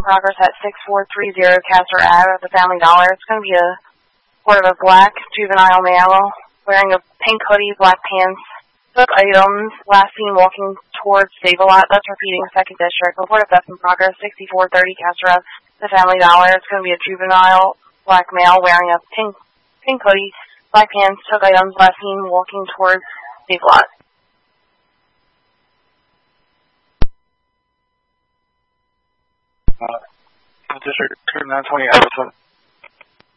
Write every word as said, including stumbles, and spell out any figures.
progress at six four three zero Castor Ave at the Family Dollar. It's going to be a report of a black juvenile male wearing a pink hoodie, black pants, took items, last seen walking towards Save-A-Lot. That's repeating second district. Report of theft in progress, sixty-four thirty Castor Ave, the Family Dollar. It's going to be a juvenile black male wearing a pink pink hoodie, black pants, took items, last seen walking towards Save-A-Lot. Uh, District nine twenty, Alpha